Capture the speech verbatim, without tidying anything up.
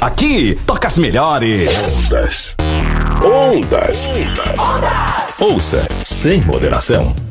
Aqui toca as melhores. Ondas. Ondas. Ondas. Ouça sem moderação.